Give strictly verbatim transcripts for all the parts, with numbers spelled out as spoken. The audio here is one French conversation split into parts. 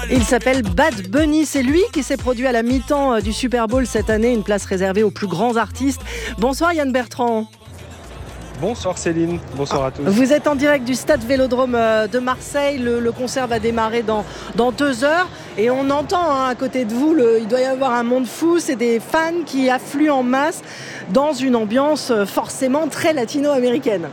Il s'appelle Bad Bunny, c'est lui qui s'est produit à la mi-temps du Super Bowl cette année, une place réservée aux plus grands artistes. Bonsoir Yann Bertrand. Bonsoir Céline, bonsoir à tous. Vous êtes en direct du stade Vélodrome de Marseille, le, le concert va démarrer dans, dans deux heures et on entend hein, à côté de vous, le, il doit y avoir un monde fou, c'est des fans qui affluent en masse dans une ambiance forcément très latino-américaine.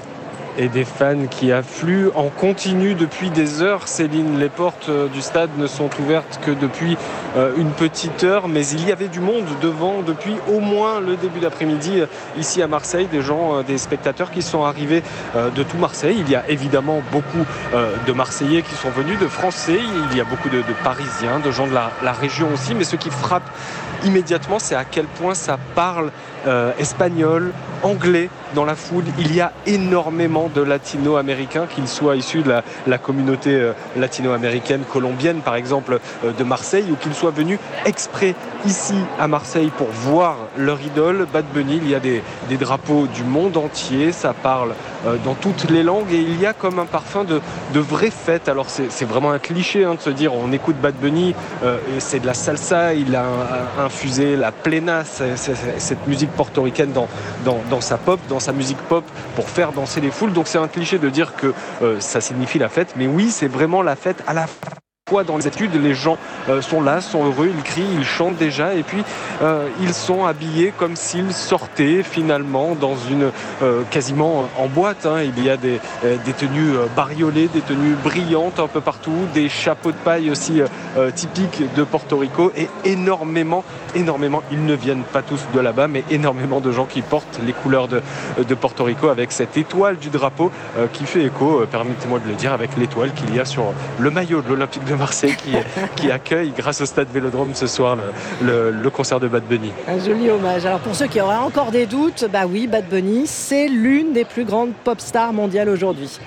Et des fans qui affluent en continu depuis des heures. Céline, les portes du stade ne sont ouvertes que depuis euh, une petite heure, mais il y avait du monde devant depuis au moins le début d'après-midi ici à Marseille, des gens, euh, des spectateurs qui sont arrivés euh, de tout Marseille. Il y a évidemment beaucoup euh, de Marseillais qui sont venus, de Français, il y a beaucoup de, de Parisiens, de gens de la, la région aussi, mais ce qui frappe immédiatement, c'est à quel point ça parle euh, espagnol, anglais dans la foule. Il y a énormément de latino-américains, qu'ils soient issus de la, la communauté euh, latino-américaine, colombienne par exemple, euh, de Marseille, ou qu'ils soient venus exprès ici à Marseille pour voir leur idole, Bad Bunny. Il y a des, des drapeaux du monde entier, ça parle euh, dans toutes les langues et il y a comme un parfum de, de vraie fête. Alors c'est, c'est vraiment un cliché hein, de se dire on écoute Bad Bunny, euh, c'est de la salsa, il a un, un, infusé la plena, c'est, c'est, c'est, cette musique portoricaine dans, dans, dans sa pop, dans sa musique pop pour faire danser les foules. Donc c'est un cliché de dire que euh, ça signifie la fête, mais oui, c'est vraiment la fête à la fois dans les études, les gens euh, sont là, sont heureux, ils crient, ils chantent déjà et puis euh, ils sont habillés comme s'ils sortaient finalement dans une euh, quasiment en boîte. Hein. Il y a des, euh, des tenues bariolées, des tenues brillantes un peu partout, des chapeaux de paille aussi euh, typiques de Porto Rico et énormément, énormément, ils ne viennent pas tous de là-bas, mais énormément de gens qui portent les couleurs de, de Porto Rico avec cette étoile du drapeau euh, qui fait écho, euh, permettez-moi de le dire, avec l'étoile qu'il y a sur le maillot de l'Olympique de Marseille qui, qui accueille grâce au stade Vélodrome ce soir le, le, le concert de Bad Bunny. Un joli hommage. Alors pour ceux qui auraient encore des doutes, bah oui, Bad Bunny, c'est l'une des plus grandes pop stars mondiales aujourd'hui.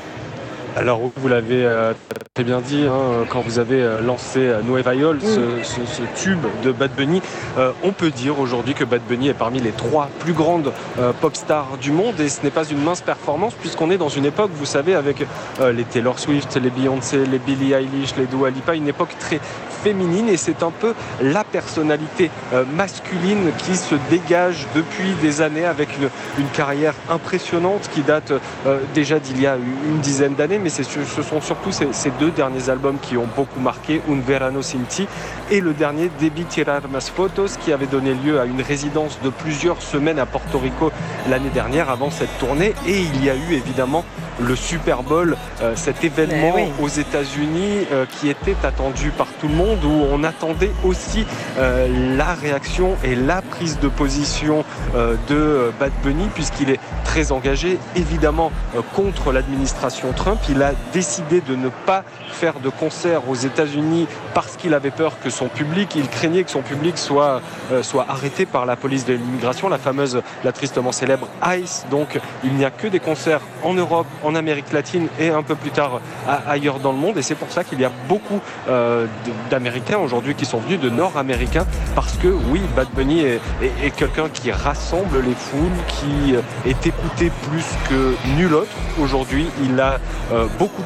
Alors vous l'avez euh, très bien dit, hein, quand vous avez lancé Nueva York, ce, ce, ce tube de Bad Bunny, euh, on peut dire aujourd'hui que Bad Bunny est parmi les trois plus grandes euh, pop stars du monde et ce n'est pas une mince performance puisqu'on est dans une époque, vous savez, avec euh, les Taylor Swift, les Beyoncé, les Billie Eilish, les Dua Lipa, une époque très féminine et c'est un peu la personnalité euh, masculine qui se dégage depuis des années avec une, une carrière impressionnante qui date euh, déjà d'il y a une dizaine d'années, mais c'est, ce sont surtout ces, ces deux derniers albums qui ont beaucoup marqué, Un Verano Sin Ti et le dernier Debí Tirar Más Fotos qui avait donné lieu à une résidence de plusieurs semaines à Porto Rico l'année dernière avant cette tournée et il y a eu évidemment le Super Bowl, euh, cet événement oui. aux États-Unis euh, qui était attendu par tout le monde, où on attendait aussi euh, la réaction et la prise de position euh, de Bad Bunny, puisqu'il est très engagé, évidemment, euh, contre l'administration Trump. Il a décidé de ne pas faire de concert aux États-Unis parce qu'il avait peur que son public, il craignait que son public soit, euh, soit arrêté par la police de l'immigration, la fameuse, la tristement célèbre ICE. Donc, il n'y a que des concerts en Europe, en Amérique latine et un peu plus tard ailleurs dans le monde et c'est pour ça qu'il y a beaucoup euh, d'Américains aujourd'hui qui sont venus, de Nord-Américains, parce que oui, Bad Bunny est, est, est quelqu'un qui rassemble les foules, qui est écouté plus que nul autre aujourd'hui. Il a euh, beaucoup